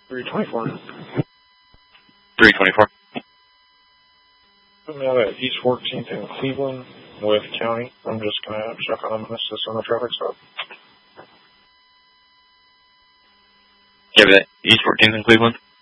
324. 324. I'm out at East 14th in Cleveland with County. I'm just going to check on assist on the traffic stop. Yeah, but East 14th in Cleveland?